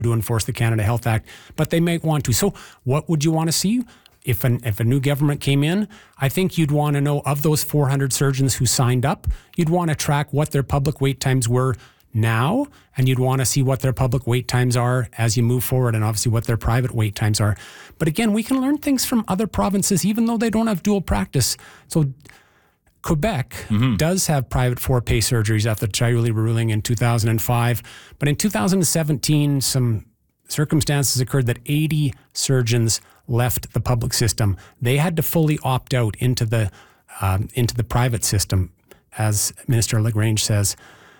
to enforce the Canada Health Act, but they might want to. So what would you want to see? If a new government came in, I think you'd want to know, of those 400 surgeons who signed up, you'd want to track what their public wait times were now, and you'd want to see what their public wait times are as you move forward, and obviously what their private wait times are. But again, we can learn things from other provinces, even though they don't have dual practice. So Quebec does have private for-pay surgeries after the Chiuli ruling in 2005. But in 2017, some circumstances occurred that 80 surgeons left the public system. They had to fully opt out into the private system, as Minister LaGrange says.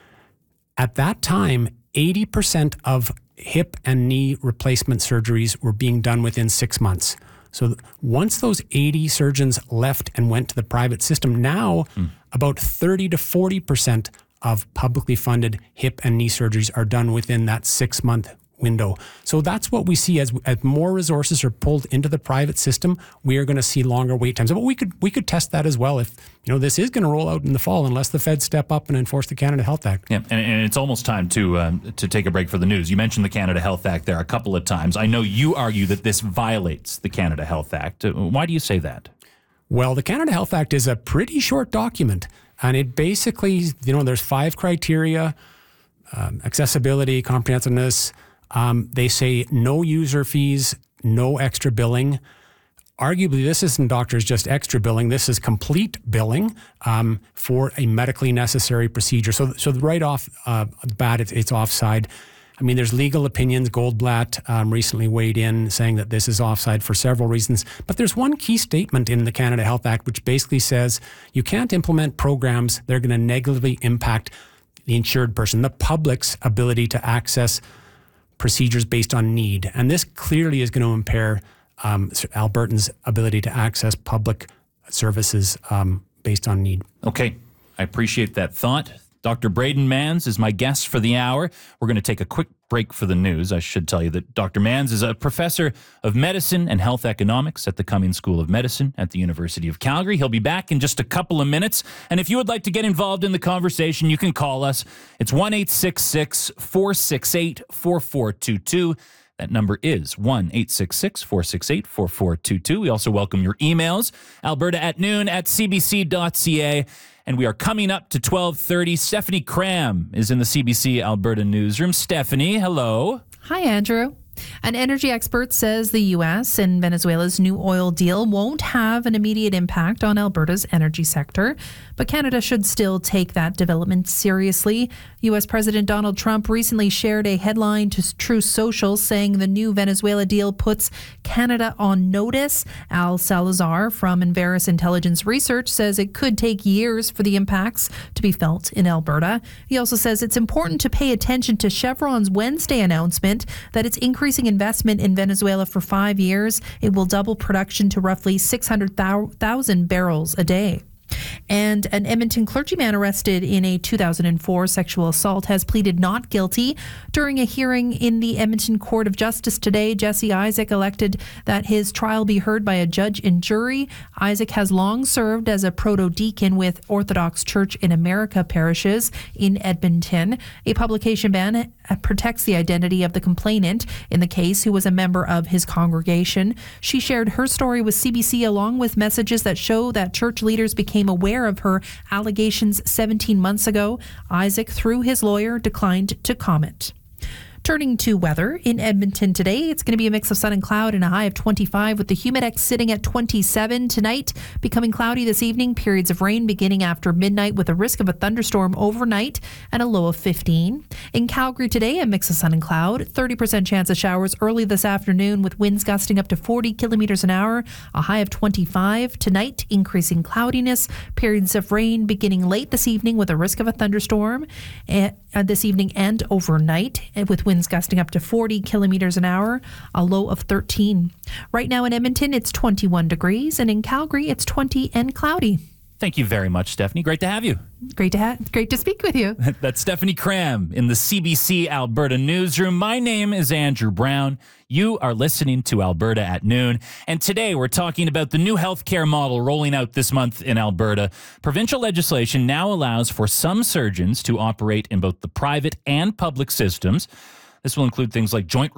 At that time, 80% of hip and knee replacement surgeries were being done within 6 months. So once those 80 surgeons left and went to the private system, now about 30 to 40% of publicly funded hip and knee surgeries are done within that 6 month window. So that's what we see as more resources are pulled into the private system. We are going to see longer wait times. But we could test that as well if this is going to roll out in the fall, unless the feds step up and enforce the Canada Health Act. Yeah, and it's almost time to take a break for the news. You mentioned the Canada Health Act there a couple of times. I know you argue that this violates the Canada Health Act. Why do you say that? Well, the Canada Health Act is a pretty short document, and it basically, there's 5 criteria: accessibility, comprehensiveness. They say no user fees, no extra billing. Arguably, this isn't doctors just extra billing. This is complete billing for a medically necessary procedure. So right off the bat, it's offside. I mean, there's legal opinions. Goldblatt recently weighed in saying that this is offside for several reasons. But there's one key statement in the Canada Health Act which basically says you can't implement programs that are going to negatively impact the insured person, the public's ability to access procedures based on need. And this clearly is going to impair Albertans' ability to access public services based on need. Okay, I appreciate that thought. Dr. Braden Manns is my guest for the hour. We're going to take a quick break for the news. I should tell you that Dr. Manns is a professor of medicine and health economics at the Cummings School of Medicine at the University of Calgary. He'll be back in just a couple of minutes. And if you would like to get involved in the conversation, you can call us. It's 1-866-468-4422. That number is 1-866-468-4422. We also welcome your emails, alberta@noon@cbc.ca. And we are coming up to 12:30. Stephanie Cram is in the CBC Alberta newsroom. Stephanie, hello. Hi, Andrew. An energy expert says the U.S. and Venezuela's new oil deal won't have an immediate impact on Alberta's energy sector, but Canada should still take that development seriously. U.S. President Donald Trump recently shared a headline to Truth Social saying the new Venezuela deal puts Canada on notice. Al Salazar from Enverus Intelligence Research says it could take years for the impacts to be felt in Alberta. He also says it's important to pay attention to Chevron's Wednesday announcement that it's increasing investment in Venezuela for 5 years. It will double production to roughly 600,000 barrels a day. And an Edmonton clergyman arrested in a 2004 sexual assault has pleaded not guilty. During a hearing in the Edmonton Court of Justice today, Jesse Isaac elected that his trial be heard by a judge and jury. Isaac has long served as a proto-deacon with Orthodox Church in America parishes in Edmonton. A publication ban protects the identity of the complainant in the case, who was a member of his congregation. She shared her story with CBC along with messages that show that church leaders became aware of her allegations 17 months ago. Isaac, through his lawyer, declined to comment. Turning to weather in Edmonton today, it's going to be a mix of sun and cloud and a high of 25 with the humidex sitting at 27 tonight. Becoming cloudy this evening, periods of rain beginning after midnight with a risk of a thunderstorm overnight and a low of 15. In Calgary today, a mix of sun and cloud, 30% chance of showers early this afternoon with winds gusting up to 40 kilometers an hour, a high of 25. Tonight, increasing cloudiness, periods of rain beginning late this evening with a risk of a thunderstorm this evening and overnight with winds gusting up to 40 kilometers an hour, a low of 13. Right now in Edmonton, it's 21 degrees, and in Calgary, it's 20 and cloudy. Thank you very much, Stephanie. Great to have you. Great to speak with you. That's Stephanie Cram in the CBC Alberta newsroom. My name is Andrew Brown. You are listening to Alberta at Noon. And today we're talking about the new healthcare model rolling out this month in Alberta. Provincial legislation now allows for some surgeons to operate in both the private and public systems. This will include things like joint